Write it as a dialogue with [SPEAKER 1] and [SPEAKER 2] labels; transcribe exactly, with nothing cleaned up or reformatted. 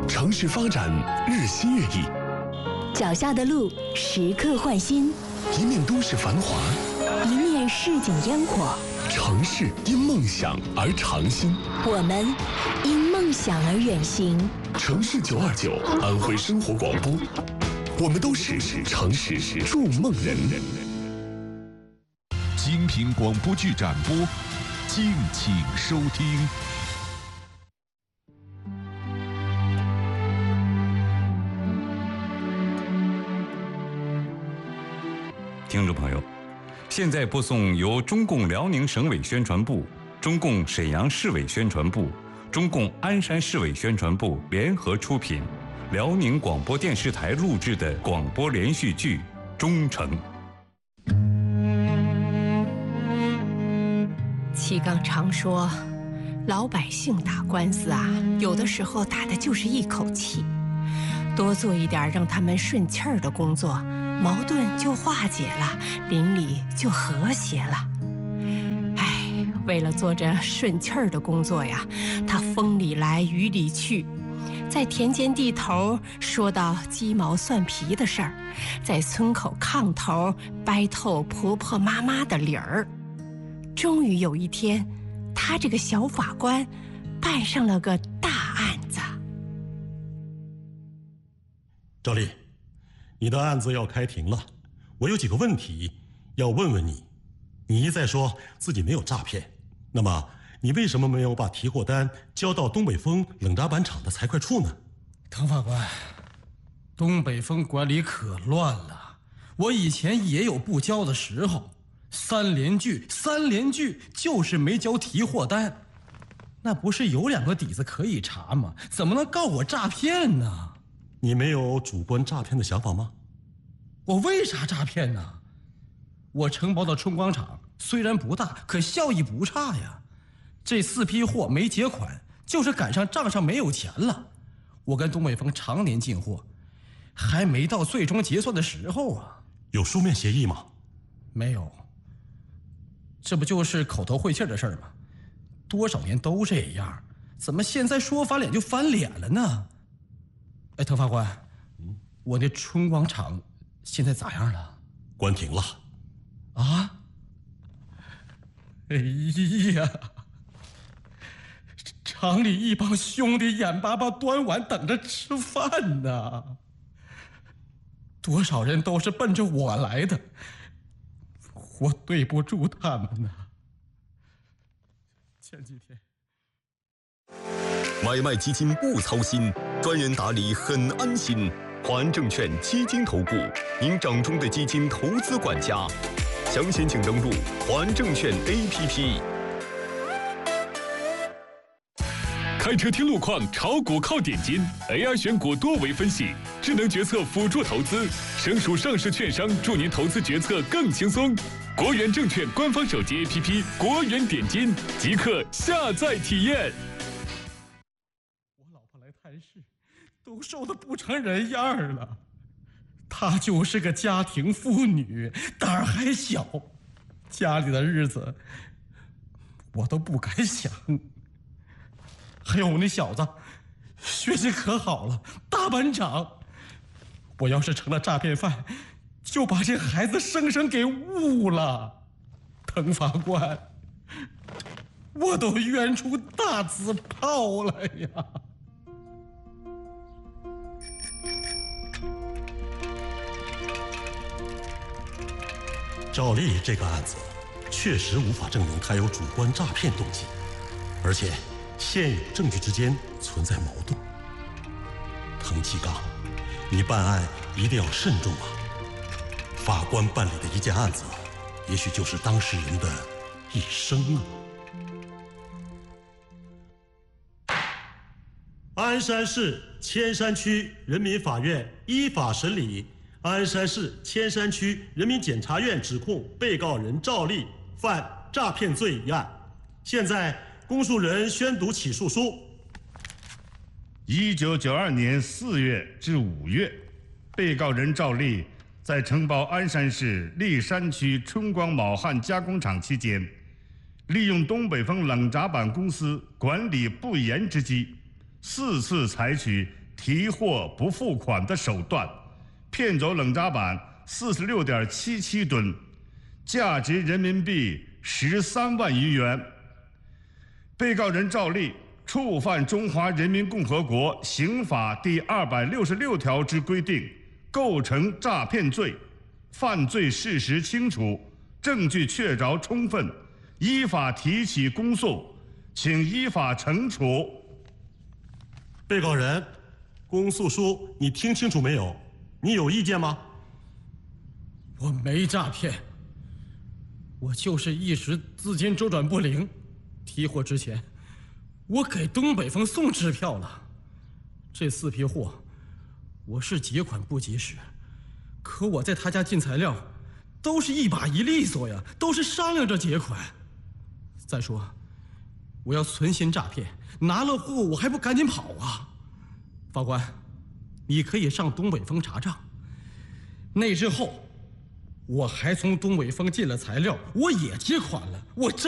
[SPEAKER 1] 城市发展日新月异，
[SPEAKER 2] 脚下的路时刻换新，
[SPEAKER 1] 一面都市繁华，
[SPEAKER 2] 一面市井烟火。
[SPEAKER 1] 城市因梦想而长新，
[SPEAKER 2] 我们因梦想而远行。
[SPEAKER 1] 城市九二九，安徽生活广播，我们都是城市筑梦人。
[SPEAKER 3] 精品广播剧展播，敬请收听。
[SPEAKER 4] 听众朋友，现在播送由中共辽宁省委宣传部、中共沈阳市委宣传部、中共鞍山市委宣传部联合出品，辽宁广播电视台录制的广播连续剧《忠诚》。
[SPEAKER 5] 齐刚常说，老百姓打官司啊，有的时候打的就是一口气，多做一点让他们顺气儿的工作，矛盾就化解了，邻里就和谐了。哎，为了做这顺气儿的工作呀，他风里来雨里去，在田间地头说到鸡毛蒜皮的事儿，在村口炕头掰透婆婆妈妈的理儿。终于有一天，他这个小法官办上了个大案子。
[SPEAKER 6] 赵丽，你的案子要开庭了，我有几个问题要问问你。你一再说自己没有诈骗，那么你为什么没有把提货单交到东北风冷轧板厂的财会处呢？
[SPEAKER 7] 滕法官，东北风管理可乱了，我以前也有不交的时候，三连拒三连拒就是没交提货单，那不是有两个底子可以查吗？怎么能告我诈骗呢？
[SPEAKER 6] 你没有主观诈骗的想法吗？
[SPEAKER 7] 我为啥诈骗呢？我承包的春光厂虽然不大，可效益不差呀。这四批货没结款，就是赶上账上没有钱了。我跟东北风常年进货，还没到最终结算的时候啊。
[SPEAKER 6] 有书面协议吗？
[SPEAKER 7] 没有。这不就是口头晦气的事儿吗？多少年都这样，怎么现在说翻脸就翻脸了呢？哎，滕法官，嗯，我那春光厂现在咋样了？
[SPEAKER 6] 关停了。
[SPEAKER 7] 啊？哎呀，厂里一帮兄弟眼巴巴端碗等着吃饭呢，多少人都是奔着我来的，我对不住他们呢。前几天
[SPEAKER 1] 买卖基金勿操心，专人打理很安心。华安证券基金投顾，您掌中的基金投资管家。详情请登录华安证券 A P P。开车听路况，炒股靠点金 ，A I 选股多维分析，智能决策辅助投资，省属上市券商助您投资决策更轻松。国元证券官方手机 A P P 国元点金，即刻下载体验。
[SPEAKER 7] 我老婆来探视，都瘦得不成人样了。她就是个家庭妇女，胆儿还小，家里的日子我都不敢想。还有我那小子，学习可好了，大班长。我要是成了诈骗犯，就把这孩子生生给误了。滕法官，我都冤出大字炮了呀！
[SPEAKER 6] 赵丽这个案子确实无法证明他有主观诈骗动机，而且现有证据之间存在矛盾。滕其刚，你办案一定要慎重啊！法官办理的一件案子，也许就是当事人的一生啊！鞍山市千山区人民法院依法审理鞍山市千山区人民检察院指控被告人赵丽犯诈骗罪一案。现在公诉人宣读起诉书。
[SPEAKER 8] 一九九二年四月至五月，被告人赵丽在承包鞍山市栗山区春光铆焊加工厂期间，利用东北风冷轧板公司管理不严之机，四次采取提货不付款的手段，骗走冷轧板四十六点七七吨，价值人民币十三万余元。被告人赵丽触犯《中华人民共和国刑法》第二百六十六条之规定，构成诈骗罪，犯罪事实清楚，证据确凿充分，依法提起公诉，请依法惩处。
[SPEAKER 6] 被告人，公诉书你听清楚没有？你有意见吗？
[SPEAKER 7] 我没诈骗，我就是一时资金周转不灵，提货之前我给东北风送支票了。这四批货我是结款不及时，可我在他家进材料都是一把一利索呀，都是商量着结款。再说我要存心诈骗，拿了货我还不赶紧跑啊？法官，你可以上东北风查账。那之后我还从东北风进了材料，我也结款了，我真